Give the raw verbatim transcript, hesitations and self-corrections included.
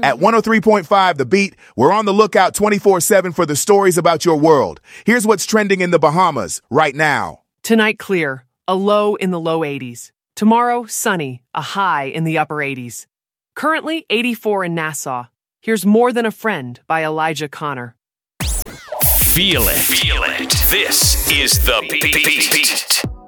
At one oh three point five The Beat, we're on the lookout twenty-four seven for the stories about your world. Here's what's trending in the Bahamas right now. Tonight, clear, a low in the low eighties. Tomorrow, sunny, a high in the upper eighties. Currently, eighty-four in Nassau. Here's More Than a Friend by Elijah Connor. Feel it. Feel it. This is The Beat.